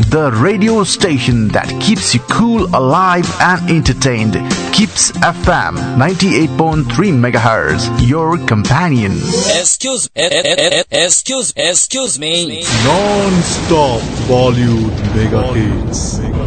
the radio station that keeps you cool, alive and entertained. Kicks FM 98.3 MHz, your companion. Excuse me. Non-stop Bollywood mega hits.